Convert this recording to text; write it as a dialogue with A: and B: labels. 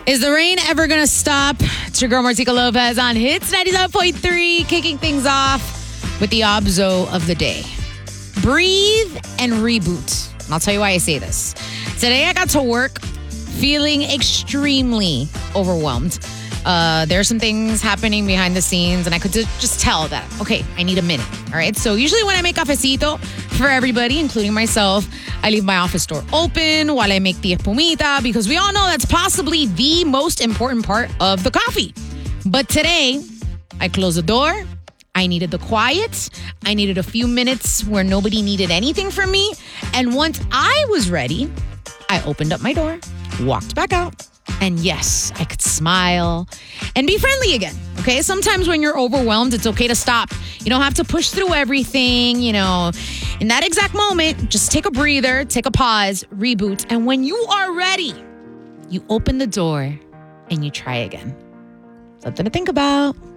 A: Is the rain ever going to stop? It's your girl, Martika Lopez, on Hits 97.3, kicking things off with the obzo of the day. Breathe and reboot. And I'll tell you why I say this. Today, I got to work feeling extremely overwhelmed. There are some things happening behind the scenes, and I could just tell that, okay, I need a minute. All right. So usually when I make cafecito for everybody, including myself, I leave my office door open while I make the espumita, because we all know that's possibly the most important part of the coffee. But today, I closed the door. I needed the quiet. I needed a few minutes where nobody needed anything from me. And once I was ready, I opened up my door, walked back out. And yes, I could smile and be friendly again. Okay. Sometimes when you're overwhelmed, it's okay to stop. You don't have to push through everything. In that exact moment, just take a breather, take a pause, reboot. And when you are ready, you open the door and you try again. Something to think about.